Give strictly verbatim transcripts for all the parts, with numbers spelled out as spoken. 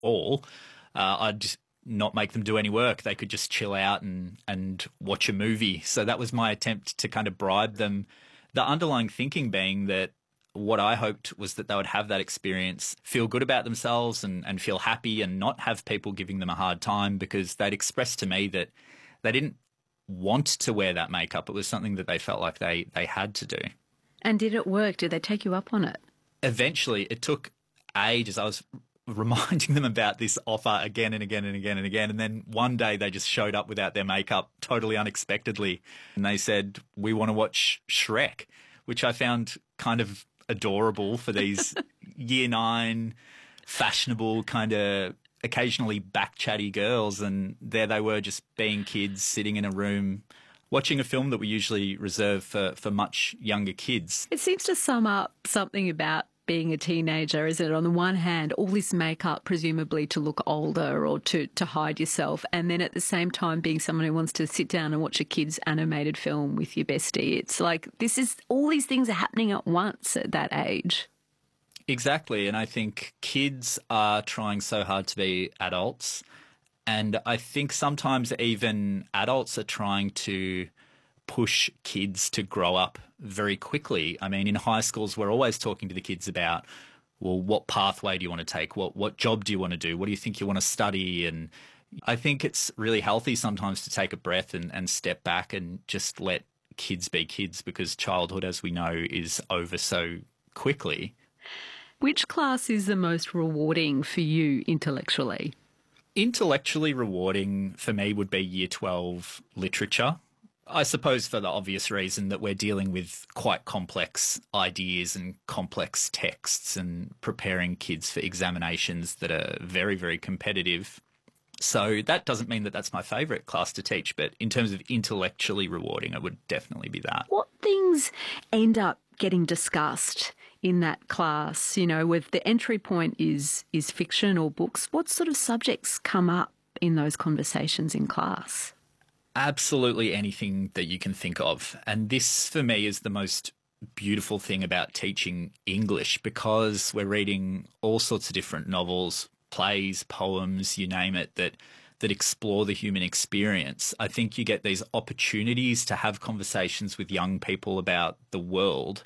all, uh, I'd not make them do any work. They could just chill out and, and watch a movie. So that was my attempt to kind of bribe them. The underlying thinking being that what I hoped was that they would have that experience, feel good about themselves and, and feel happy and not have people giving them a hard time, because they'd expressed to me that they didn't want to wear that makeup. It was something that they felt like they, they had to do. And did it work? Did they take you up on it? Eventually, it took ages. I was reminding them about this offer again and again and again and again. And then one day they just showed up without their makeup totally unexpectedly. And they said, we want to watch Shrek, which I found kind of adorable for these year nine, fashionable, kind of occasionally back-chatty girls. And there they were, just being kids sitting in a room watching a film that we usually reserve for, for much younger kids. It seems to sum up something about being a teenager, isn't it? On the one hand, all this makeup presumably to look older or to, to hide yourself, and then at the same time being someone who wants to sit down and watch a kid's animated film with your bestie. It's like this is all these things are happening at once at that age. Exactly, and I think kids are trying so hard to be adults, and I think sometimes even adults are trying to push kids to grow up very quickly. I mean, in high schools, we're always talking to the kids about, well, what pathway do you want to take? What what job do you want to do? What do you think you want to study? And I think it's really healthy sometimes to take a breath and, and step back and just let kids be kids, because childhood, as we know, is over so quickly. Which class is the most rewarding for you intellectually? Intellectually rewarding for me would be year twelve literature. I suppose for the obvious reason that we're dealing with quite complex ideas and complex texts and preparing kids for examinations that are very, very competitive. So that doesn't mean that that's my favourite class to teach, but in terms of intellectually rewarding, it would definitely be that. What things end up getting discussed in that class? You know, with the entry point is is fiction or books, what sort of subjects come up in those conversations in class? Absolutely anything that you can think of. And this, for me, is the most beautiful thing about teaching English, because we're reading all sorts of different novels, plays, poems, you name it, that that explore the human experience. I think you get these opportunities to have conversations with young people about the world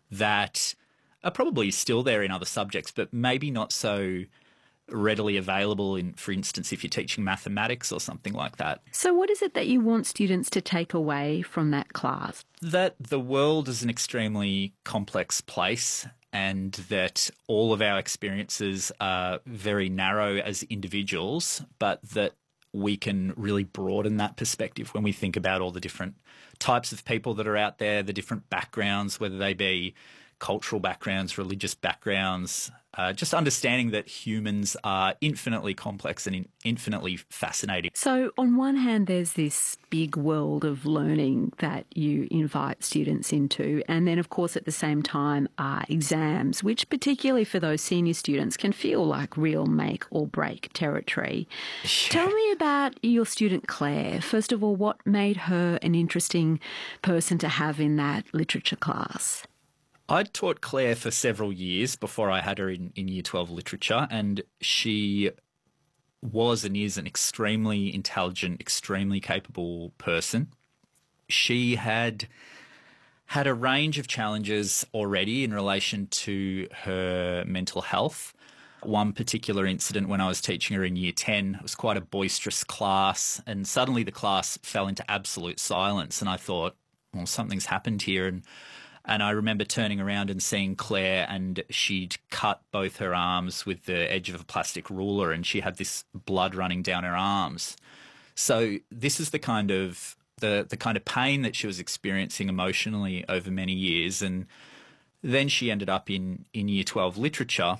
that are probably still there in other subjects, but maybe not so readily available in, for instance, if you're teaching mathematics or something like that. So what is it that you want students to take away from that class? That the world is an extremely complex place, and that all of our experiences are very narrow as individuals, but that we can really broaden that perspective when we think about all the different types of people that are out there, the different backgrounds, whether they be cultural backgrounds, religious backgrounds, uh, just understanding that humans are infinitely complex and in- infinitely fascinating. So on one hand, there's this big world of learning that you invite students into, and then, of course, at the same time are exams, which particularly for those senior students can feel like real make or break territory. Yeah. Tell me about your student Claire. First of all, what made her an interesting person to have in that literature class? I'd taught Claire for several years before I had her in, in Year twelve literature, and she was and is an extremely intelligent, extremely capable person. She had had a range of challenges already in relation to her mental health. One particular incident when I was teaching her in Year ten, it was quite a boisterous class, and suddenly the class fell into absolute silence, and I thought, well, something's happened here. And And I remember turning around and seeing Claire, and she'd cut both her arms with the edge of a plastic ruler, and she had this blood running down her arms. So this is the kind of the the kind of pain that she was experiencing emotionally over many years. And then she ended up in, in Year twelve literature,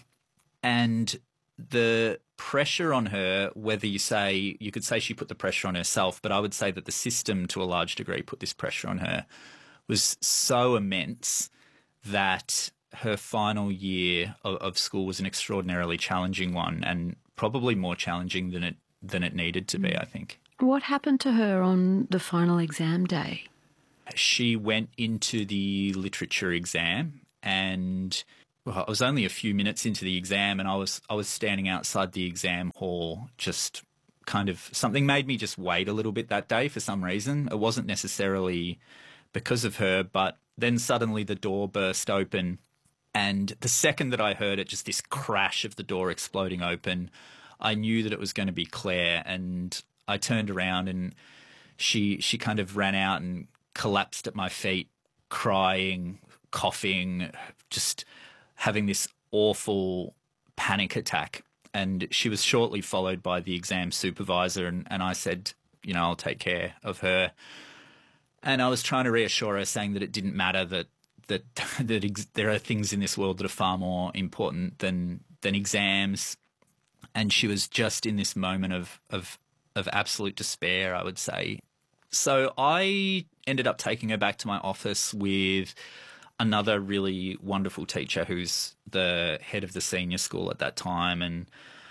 and the pressure on her, whether you say, you could say she put the pressure on herself, but I would say that the system to a large degree put this pressure on her, was so immense that her final year of, of school was an extraordinarily challenging one, and probably more challenging than it than it needed to be, I think. What happened to her on the final exam day? She went into the literature exam, and well, I was only a few minutes into the exam, and I was I was standing outside the exam hall, just kind of something made me just wait a little bit that day for some reason. It wasn't necessarily because of her, but then suddenly the door burst open, and the second that I heard it, just this crash of the door exploding open, I knew that it was going to be Claire, and I turned around and she she kind of ran out and collapsed at my feet, crying, coughing, just having this awful panic attack. And she was shortly followed by the exam supervisor, and, and I said, you know, I'll take care of her. And I was trying to reassure her, saying that it didn't matter, that that that ex- there are things in this world that are far more important than than exams. And she was just in this moment of of of absolute despair, I would say. So I ended up taking her back to my office with another really wonderful teacher who's the head of the senior school at that time. And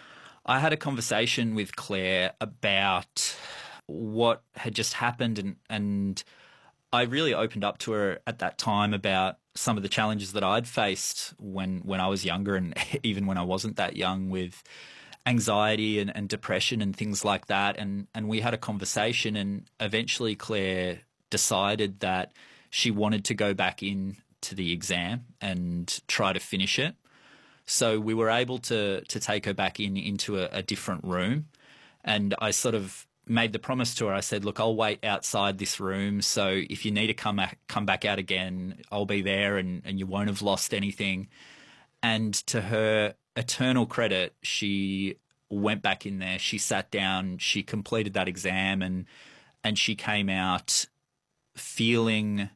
I had a conversation with Claire about what had just happened, and, and I really opened up to her at that time about some of the challenges that I'd faced when, when I was younger, and even when I wasn't that young, with anxiety and, and depression and things like that. And, and we had a conversation, and eventually Claire decided that she wanted to go back in to the exam and try to finish it. So we were able to to take her back in into a, a different room, and I sort of made the promise to her. I said, look, I'll wait outside this room, so if you need to come back, come back out again, I'll be there, and, and you won't have lost anything. And to her eternal credit, she went back in there, she sat down, she completed that exam, and and she came out feeling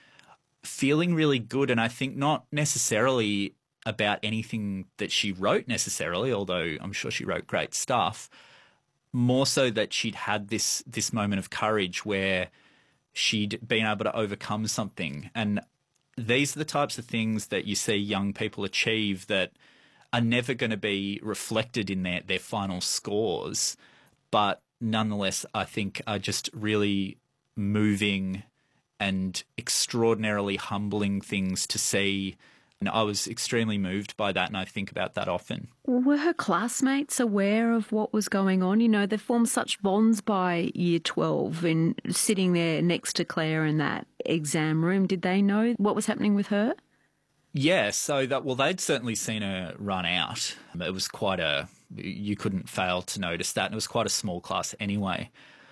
feeling really good. And I think not necessarily about anything that she wrote necessarily, although I'm sure she wrote great stuff, more so that she'd had this this moment of courage where she'd been able to overcome something. And these are the types of things that you see young people achieve that are never going to be reflected in their, their final scores, but nonetheless, I think are just really moving and extraordinarily humbling things to see. And I was extremely moved by that, and I think about that often. Were her classmates aware of what was going on? You know, they formed such bonds by year twelve, and sitting there next to Claire in that exam room, did they know what was happening with her? Yeah, so that, well, they'd certainly seen her run out. It was quite a, you couldn't fail to notice that, and it was quite a small class anyway.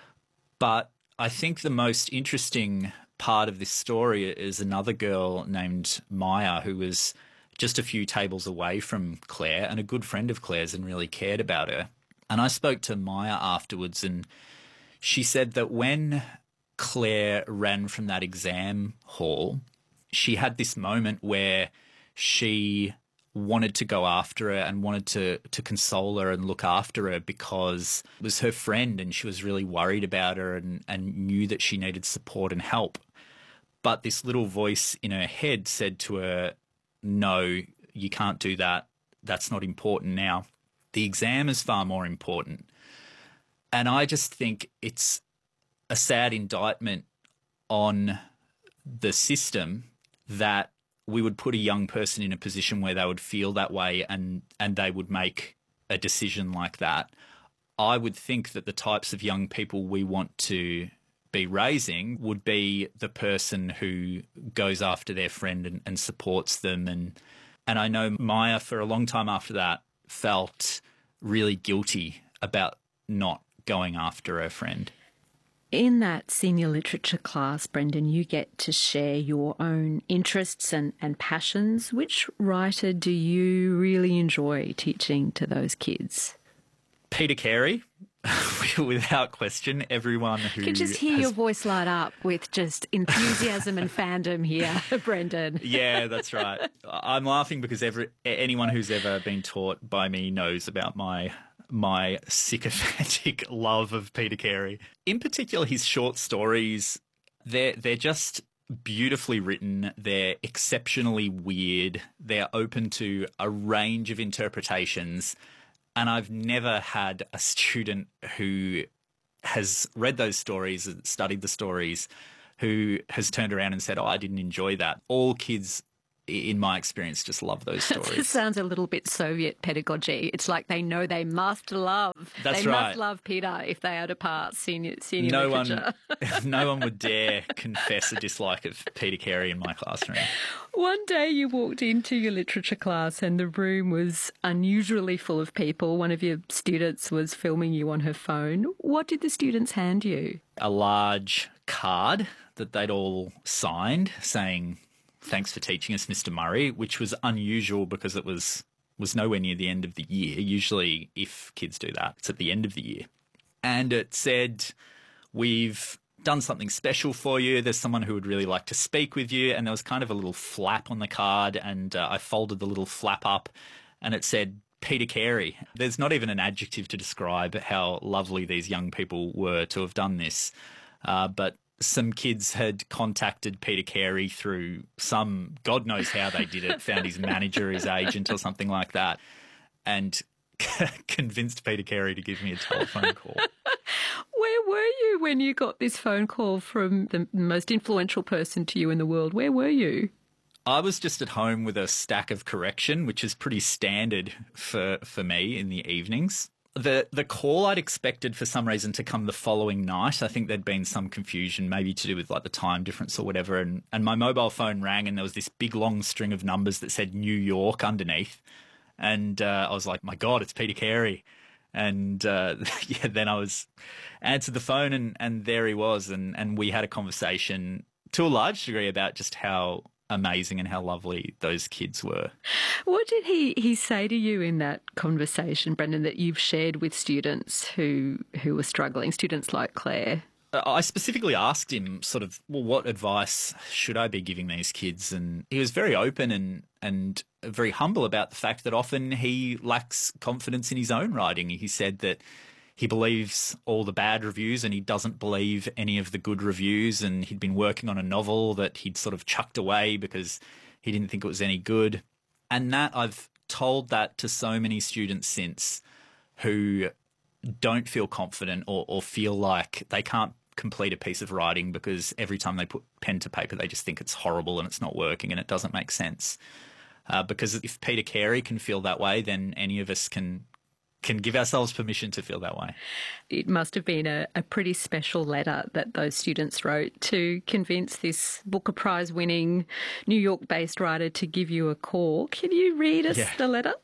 But I think the most interesting part of this story is another girl named Maya, who was just a few tables away from Claire and a good friend of Claire's and really cared about her. And I spoke to Maya afterwards, and she said that when Claire ran from that exam hall, she had this moment where she wanted to go after her and wanted to to console her and look after her, because it was her friend and she was really worried about her, and, and knew that she needed support and help. But this little voice in her head said to her, no, you can't do that. That's not important now. The exam is far more important. And I just think it's a sad indictment on the system that we would put a young person in a position where they would feel that way, and, and they would make a decision like that. I would think that the types of young people we want to be raising would be the person who goes after their friend and, and supports them. And, and I know Maya, for a long time after that, felt really guilty about not going after her friend. In that senior literature class, Brendan, you get to share your own interests and, and passions. Which writer do you really enjoy teaching to those kids? Peter Carey, without question. Everyone who I can just hear has... your voice light up with just enthusiasm and fandom here, Brendan. Yeah, that's right. I'm laughing because every anyone who's ever been taught by me knows about my my sycophantic love of Peter Carey. In particular, his short stories, they're, they're just beautifully written. They're exceptionally weird. They're open to a range of interpretations. And I've never had a student who has read those stories, studied the stories, who has turned around and said, oh, I didn't enjoy that. All kids in my experience, just love those stories. It sounds a little bit Soviet pedagogy. It's like they know they must love. That's they right. must love Peter if they are to pass senior senior no literature. One, no one would dare confess a dislike of Peter Carey in my classroom. One day you walked into your literature class and the room was unusually full of people. One of your students was filming you on her phone. What did the students hand you? A large card that they'd all signed saying, "Thanks for teaching us, Mister Murray," which was unusual because it was was nowhere near the end of the year. Usually, if kids do that, it's at the end of the year. And it said, "We've done something special for you. There's someone who would really like to speak with you." And there was kind of a little flap on the card, and uh, I folded the little flap up, and it said, "Peter Carey." There's not even an adjective to describe how lovely these young people were to have done this. Uh, but some kids had contacted Peter Carey through some, God knows how they did it, found his manager, his agent or something like that, and convinced Peter Carey to give me a telephone call. Where were you when you got this phone call from the most influential person to you in the world? Where were you? I was just at home with a stack of correction, which is pretty standard for, for me in the evenings. The the call I'd expected for some reason to come the following night. I think there'd been some confusion, maybe to do with like the time difference or whatever. And, and my mobile phone rang and there was this big long string of numbers that said New York underneath. And uh, I was like, my God, it's Peter Carey. And uh, yeah, then I was answered the phone and, and there he was. And, and we had a conversation to a large degree about just how amazing and how lovely those kids were. What did he, he say to you in that conversation, Brendan, that you've shared with students who who were struggling, students like Claire? I specifically asked him sort of, well, what advice should I be giving these kids? And he was very open and, and very humble about the fact that often he lacks confidence in his own writing. He said that he believes all the bad reviews and he doesn't believe any of the good reviews, and he'd been working on a novel that he'd sort of chucked away because he didn't think it was any good. And that I've told that to so many students since who don't feel confident or, or feel like they can't complete a piece of writing because every time they put pen to paper they just think it's horrible and it's not working and it doesn't make sense. Uh, because if Peter Carey can feel that way, then any of us can can give ourselves permission to feel that way. It must have been a, a pretty special letter that those students wrote to convince this Booker Prize-winning New York-based writer to give you a call. Can you read us yeah. the letter?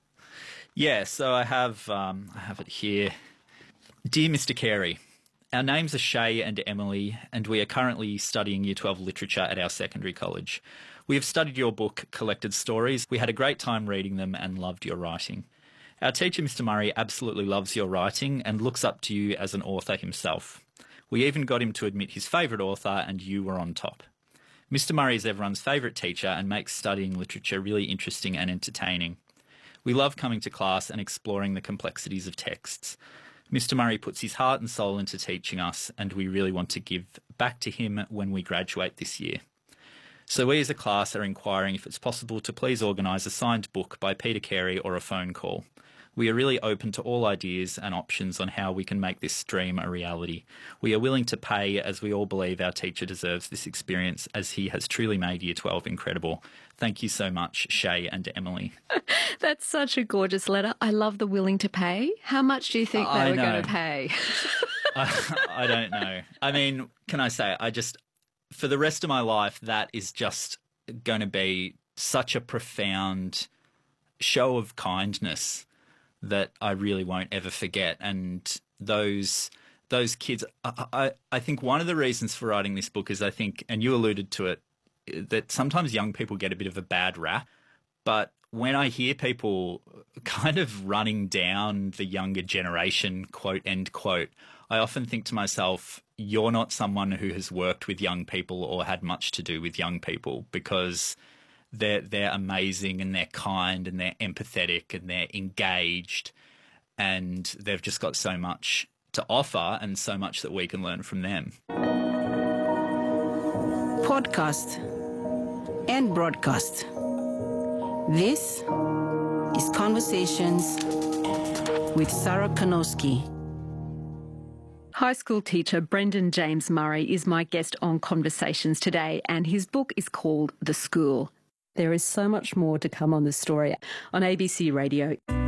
Yeah, so I have um, I have it here. Dear Mister Carey, our names are Shay and Emily, and we are currently studying Year twelve literature at our secondary college. We have studied your book, Collected Stories. We had a great time reading them and loved your writing. Our teacher, Mister Murray, absolutely loves your writing and looks up to you as an author himself. We even got him to admit his favourite author, and you were on top. Mister Murray is everyone's favourite teacher and makes studying literature really interesting and entertaining. We love coming to class and exploring the complexities of texts. Mister Murray puts his heart and soul into teaching us, and we really want to give back to him when we graduate this year. So we as a class are inquiring if it's possible to please organise a signed book by Peter Carey or a phone call. We are really open to all ideas and options on how we can make this dream a reality. We are willing to pay, as we all believe our teacher deserves this experience, as he has truly made Year twelve incredible. Thank you so much, Shay and Emily. That's such a gorgeous letter. I love the willing to pay. How much do you think they I were know. going to pay? I, I don't know. I mean, can I say, I just, for the rest of my life, that is just going to be such a profound show of kindness that I really won't ever forget. And those those kids, I, I, I think one of the reasons for writing this book is I think, and you alluded to it, that sometimes young people get a bit of a bad rap. But when I hear people kind of running down the younger generation, quote, end quote, I often think to myself, you're not someone who has worked with young people or had much to do with young people, because they're they're amazing and they're kind and they're empathetic and they're engaged, and they've just got so much to offer and so much that we can learn from them. Podcast and broadcast. This is Conversations with Sarah Kanowski. High school teacher Brendan James Murray is my guest on Conversations today, and his book is called The School. There is so much more to come on this story on A B C Radio.